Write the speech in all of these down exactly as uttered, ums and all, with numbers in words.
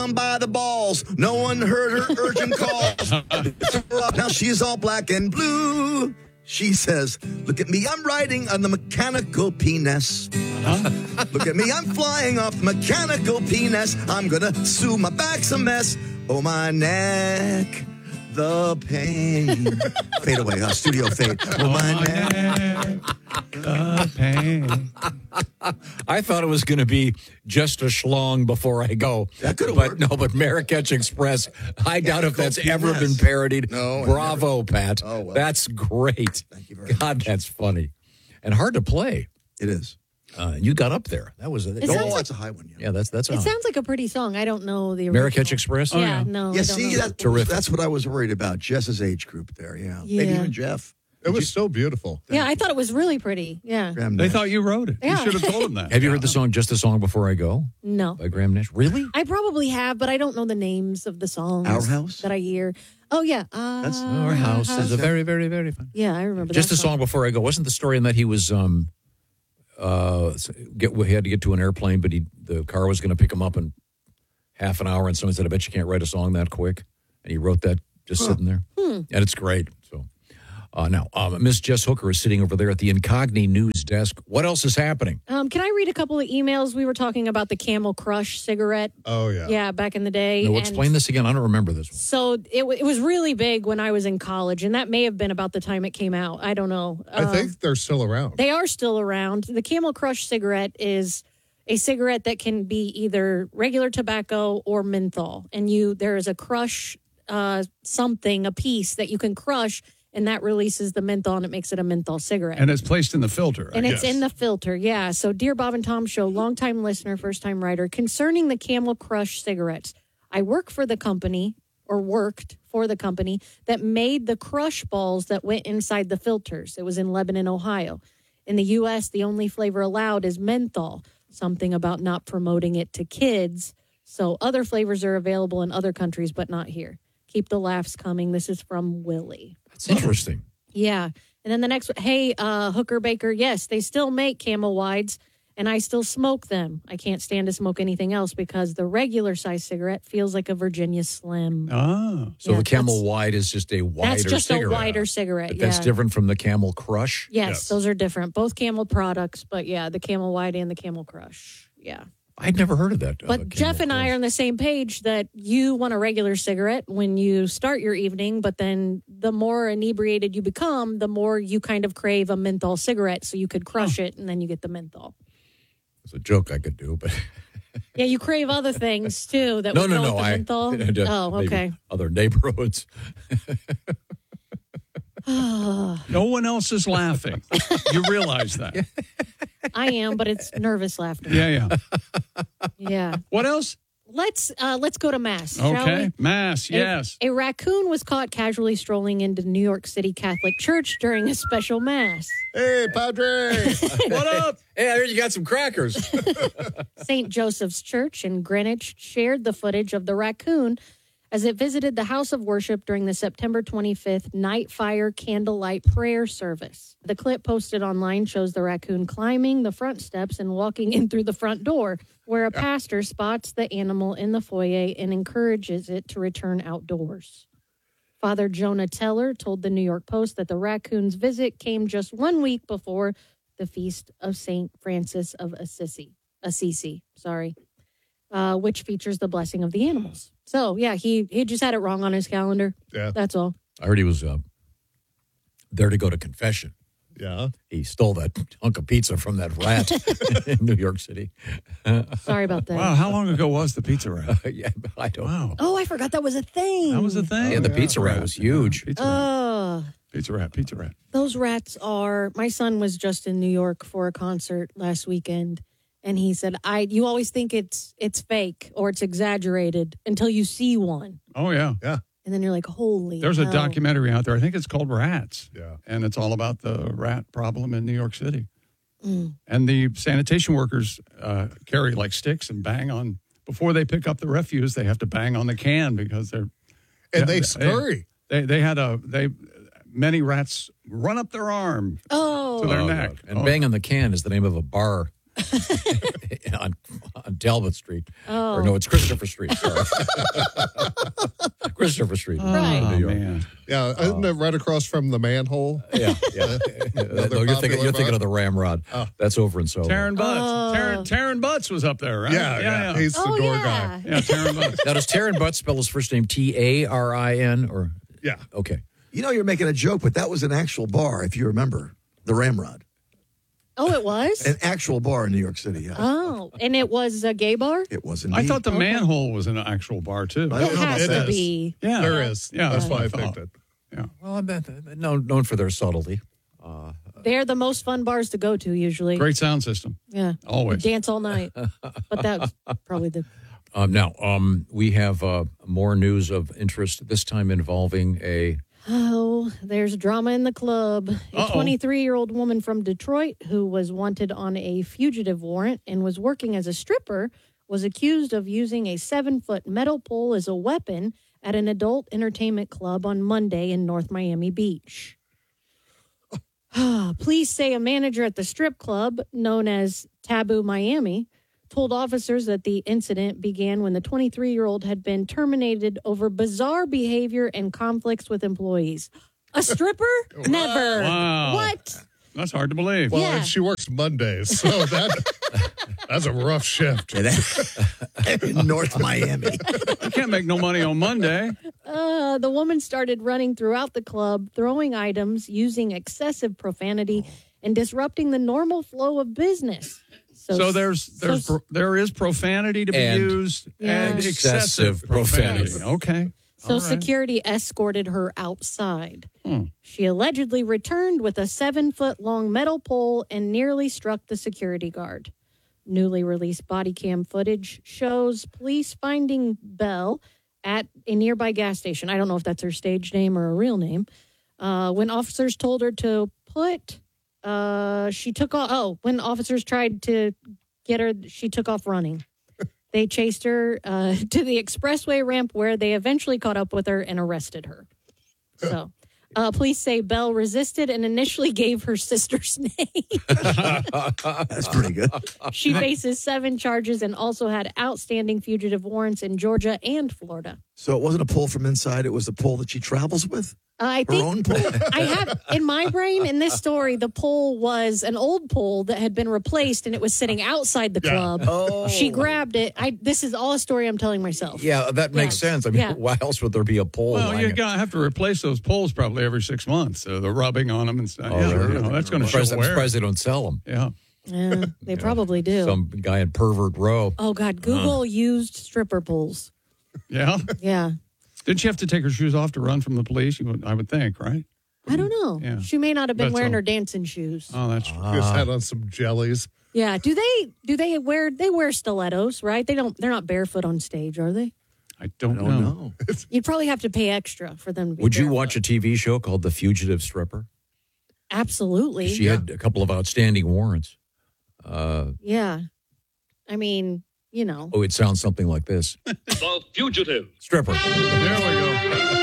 by the balls. No one heard her urgent calls. Now she's all black and blue. She says, look at me, I'm riding on the mechanical penis. Huh? Look at me, I'm flying off the mechanical penis. I'm gonna sue, my back's a mess. Oh, my neck, the pain. Fade away, uh, studio fade. Oh, my neck, the pain. I thought it was going to be just a schlong before I go. That could have But worked. no, but Marrakech Express, I doubt if that's ever been parodied. No, Bravo, never. Pat. Oh, well. That's great. Thank you very God, much. that's funny. And hard to play. It is. Uh, you got up there. That was a, It Oh, sounds like- that's a high one. Yeah, yeah, that's that's It a sounds like a pretty song. I don't know the original. Marrakech Express. Yeah, Oh, yeah. no. yeah I don't see, know. that, Terrific. that's what I was worried about. Jess's age group there, yeah. Yeah. Maybe even Jeff. It was so beautiful. Yeah, I thought it was really pretty. Yeah. Graham They Nash. thought you wrote it. Yeah. You should have told them that. Have you heard the song "Just a Song Before I Go" No. by Graham Nash? Really? I probably have, but I don't know the names of the songs. Our House? that I hear. Oh yeah, uh, That's- Our house is a very, very, very fun. Yeah, I remember. Just that a song before I go. Wasn't the story in that he was um uh get he had to get to an airplane, but he the car was going to pick him up in half an hour, and someone said, "I bet you can't write a song that quick," and he wrote that just sitting there, Hmm. and it's great. So. Uh, now, um, Miss Jess Hooker is sitting over there at the Incogni News desk. What else is happening? Um, can I read a couple of emails? We were talking about the Camel Crush cigarette. Oh, yeah. Yeah, back in the day. No, and explain this again. I don't remember this one. So it, w- it was really big when I was in college, and that may have been about the time it came out. I don't know. I Um, think they're still around. They are still around. The Camel Crush cigarette is a cigarette that can be either regular tobacco or menthol. And you there is a crush uh, something, a piece that you can crush, and that releases the menthol, and it makes it a menthol cigarette. And it's placed in the filter. And it's in the filter, yeah. So, dear Bob and Tom Show, longtime listener, first time writer, concerning the Camel Crush cigarettes, I work for the company, or worked for the company, that made the crush balls that went inside the filters. It was in Lebanon, Ohio. In the U S, the only flavor allowed is menthol, something about not promoting it to kids. So, other flavors are available in other countries, but not here. Keep the laughs coming. This is from Willie. It's interesting. Yeah. And then the next one, hey, uh, Hooker Baker, yes, they still make Camel Wides, and I still smoke them. I can't stand to smoke anything else because the regular size cigarette feels like a Virginia Slim. Oh. So Yeah, the Camel that's- Wide is just a wider That's just cigarette. a wider cigarette, But yeah. that's different from the Camel Crush? Yes, those are different. Both Camel products, but yeah, the Camel Wide and the Camel Crush. Yeah. I'd never heard of that. uh, But Jeff and I are on the same page that you want a regular cigarette when you start your evening, but then the more inebriated you become, the more you kind of crave a menthol cigarette. So you could crush it and then you get the menthol. It's a joke I could do, but Yeah, you crave other things too that no, would no, go no. with the I, menthol. I- Oh, maybe okay. Other neighborhoods. No one else is laughing. You realize that. I am, but it's nervous laughter. Yeah, yeah. Yeah. What else? Let's uh, let's go to Mass. Shall Okay. we? Mass, A- yes. A, raccoon was caught casually strolling into New York City Catholic Church during a special mass. Hey, Padre. What up? Hey, there you got some crackers. Saint Joseph's Church in Greenwich shared the footage of the raccoon as it visited the house of worship during the September twenty-fifth Night Fire Candlelight Prayer Service. The clip posted online shows the raccoon climbing the front steps and walking in through the front door, where a pastor spots the animal in the foyer and encourages it to return outdoors. Father Jonah Teller told the New York Post that the raccoon's visit came just one week before the feast of Saint Francis of Assisi. Assisi, sorry, uh, which features the blessing of the animals. So, yeah, he, he just had it wrong on his calendar. Yeah. That's all. I heard he was uh, there to go to confession. Yeah. He stole that hunk of pizza from that rat in New York City. Sorry about that. Wow, how long ago was the pizza rat? yeah, I don't Wow. Oh, I forgot that was a thing. That was a thing. Yeah, the pizza rat was huge. Pizza rat. Oh, Pizza rat, pizza rat. those rats are. My son was just in New York for a concert last weekend, and he said, "I. You always think it's it's fake or it's exaggerated until you see one, Oh, yeah. Yeah. and then you're like, holy." There's a hell. documentary out there. I think it's called Rats. Yeah. And it's all about the rat problem in New York City. Mm. And the sanitation workers uh, carry like sticks and bang on, before they pick up the refuse, they have to bang on the can because they're. And Yeah, they scurry. They, they had a, they, many rats run up their arm Oh, to their Oh, neck. God. And Oh, Bang on the Can is the name of a bar on, on Talbot Street. Oh. Or no, it's Christopher Street. Sorry. Christopher Street. Right. Oh, New York. man. Yeah, isn't it right across from the manhole? Yeah, yeah. Another no, you're thinking, popular you're thinking bar? of the Ramrod. That's over in Soho. Taryn Butts. Oh. Taryn, Taryn Butts was up there, right? Yeah, yeah. He's the Oh, door yeah. guy. Yeah, Taryn Butts. Now, does Taryn Butts spell his first name T A R I N or? Yeah. Okay. You know, you're making a joke, but that was an actual bar, if you remember, the Ramrod. Oh, it was? An actual bar in New York City, yeah. Oh, and it was a gay bar? It was indeed. I thought the manhole was an actual bar, too. I don't It know about has that. to be. Yeah. There is. Yeah, That's that's why what I I thought. picked it. Yeah. Well, I'm uh, known, known for their subtlety. They're the most fun bars to go to usually. Great sound system. Yeah. Always. Dance all night. But that's probably the. Um, now, um, we have uh, more news of interest, this time involving a. Oh, there's drama in the club. A Uh-oh. twenty-three year old woman from Detroit who was wanted on a fugitive warrant and was working as a stripper was accused of using a seven foot metal pole as a weapon at an adult entertainment club on Monday in North Miami Beach. Police say a manager at the strip club, known as Taboo Miami, told officers that the incident began when the twenty-three year old had been terminated over bizarre behavior and conflicts with employees. A stripper? Never. Wow. What? That's hard to believe. Well, Yeah. and she works Mondays, so that that's a rough shift. in North Miami. You can't make no money on Monday. Uh, the woman started running throughout the club, throwing items, using excessive profanity, and disrupting the normal flow of business. So there's there's so- pro- there is profanity to be And used Yeah. and Excessive excessive profanity. profanity. Okay. So All right. security escorted her outside. Hmm. She allegedly returned with a seven foot long metal pole and nearly struck the security guard. Newly released body cam footage shows police finding Belle at a nearby gas station. I don't know if that's her stage name or a real name. Uh, when officers told her to put, uh, she took off. Oh, when officers tried to get her, she took off running. They chased her uh, to the expressway ramp where they eventually caught up with her and arrested her. So, uh, police say Belle resisted and initially gave her sister's name. That's pretty good. She faces seven charges and also had outstanding fugitive warrants in Georgia and Florida. So it wasn't a pull from inside, it was a pull that she travels with? Uh, I Her think own pull? I have in my brain in this story, the pole was an old pole that had been replaced and it was sitting outside the Yeah. club. Oh. She grabbed it. I this is all a story I'm telling myself. Yeah, that makes Yes. sense. I mean, Yeah. why else would there be a pole? Well, lying you're in- gonna have to replace those poles probably every six months. Uh, the rubbing on them and stuff. Oh, yeah, really? you know, that's going to I'm show surprised, I'm wear. surprised they don't sell them. Yeah. Yeah, they probably do. Some guy in Pervert Row. Oh God, Google used stripper poles. Yeah. Yeah. Didn't she have to take her shoes off to run from the police? You would, I would think, right? I don't know. Yeah. She may not have been That's wearing all. her dancing shoes. Oh, that's true. Just had on some jellies. Yeah. Do they do they wear they wear stilettos, right? They don't they're not barefoot on stage, are they? I don't Oh, know. no. You'd probably have to pay extra for them to be Would you barefoot. watch a T V show called The Fugitive Stripper? Absolutely. She had a couple of outstanding warrants. Uh, Yeah. I mean, you know. oh, it sounds something like this. The Fugitive, Stripper. There we go.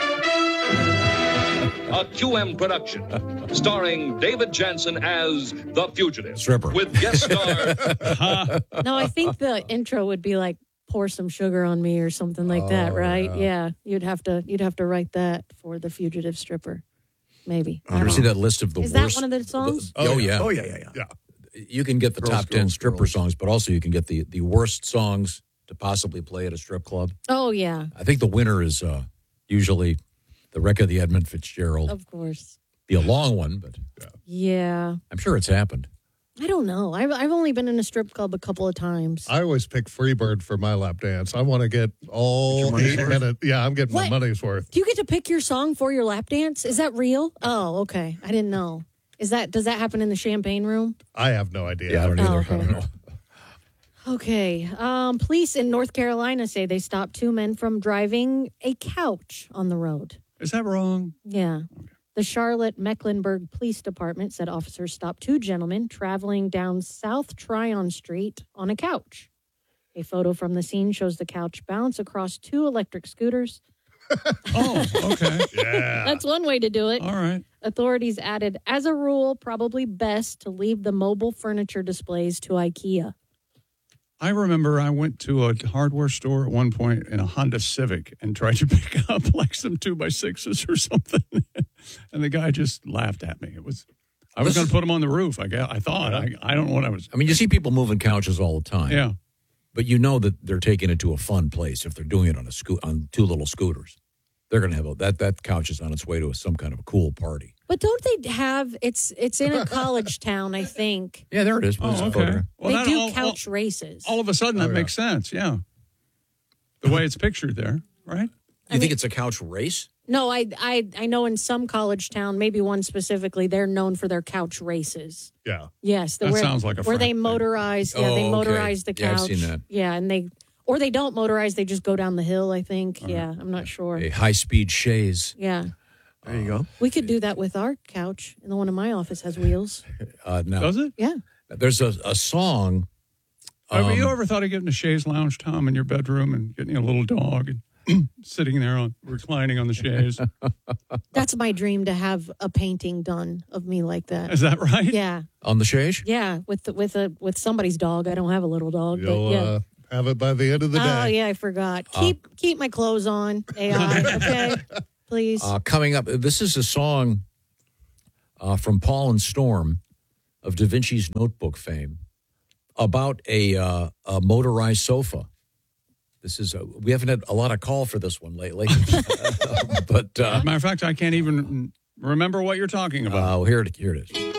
a Q M production, starring David Jansen as The Fugitive. Stripper. With guest star No, I think the intro would be like pour some sugar on me or something like that, Oh, right? yeah. Yeah. You'd have to you'd have to write that for the fugitive stripper. Maybe. I You ever don't see know. that list of the Is that worst? one of the songs? Oh, yeah. Oh, yeah, yeah, yeah. Yeah. You can get the Girls, top ten girls, stripper girls. songs, but also you can get the, the worst songs to possibly play at a strip club. Oh yeah, I think the winner is uh, usually the wreck of the Edmund Fitzgerald. of course. Be a long one, but Yeah. I'm sure it's happened. I don't know. I've I've only been in a strip club a couple of times. I always pick Freebird for my lap dance. I want to get all money's eight worth? minutes. Yeah, I'm getting What? my money's worth. Do you get to pick your song for your lap dance? Is that real? Oh, okay. I didn't know. Is that does that happen in the champagne room? I have no idea. Yeah, I don't Oh, either. okay. I don't know. Okay. Um, police in North Carolina say they stopped two men from driving a couch on the road. Is that wrong? Yeah. The Charlotte Mecklenburg Police Department said officers stopped two gentlemen traveling down South Tryon Street on a couch. A photo from the scene shows the couch bounce across two electric scooters. Oh, okay. Yeah. That's one way to do it. All right. Authorities added, as a rule, probably best to leave the mobile furniture displays to IKEA. I remember I went to a hardware store at one point in a Honda Civic and tried to pick up like some two by sixes or something, and the guy just laughed at me. It was I was going to put them on the roof. I guess I thought I I don't know what I was. I mean, you see people moving couches all the time. Yeah, but you know that they're taking it to a fun place if they're doing it on a sco- on two little scooters. They're going to have a, that that couch is on its way to a, some kind of a cool party. But don't they have, it's it's in a college town, I think. Yeah, there it is. Oh, There's a okay. photograph. Well, they that do all, couch all, races. all of a sudden, that Oh, yeah. makes sense. Yeah, the way it's pictured there, right? You think it's a couch race? No, I, I I know in some college town, maybe one specifically, they're known for their couch races. Yeah. Yes, the, That where, sounds like a where they Frank thing. motorize. Yeah, Oh, they okay. motorize the Yeah, I've couch. seen that. Yeah, and they or they don't motorize; they just go down the hill. I think. Yeah, I'm not sure. A high speed chaise. Yeah, There you go. we could do that with our couch, and the one in my office has wheels. Uh, now, Does it? Yeah. there's a, a song. Have um, you ever thought of getting a chaise lounge, Tom, in your bedroom and getting a little dog and sitting there on reclining on the chaise? That's my dream, to have a painting done of me like that. Is that right? Yeah, on the chaise? yeah, with the, with a with somebody's dog. I don't have a little dog, You'll but yeah. uh, have it by the end of the day. Oh yeah, I forgot. Keep keep my clothes on, A I. Okay, please. Uh, coming up, this is a song uh, from Paul and Storm of Da Vinci's Notebook fame about a, uh, a motorized sofa. This is a, we haven't had a lot of call for this one lately, but uh, As a matter of fact, I can't even remember what you're talking about. uh, here it here it is.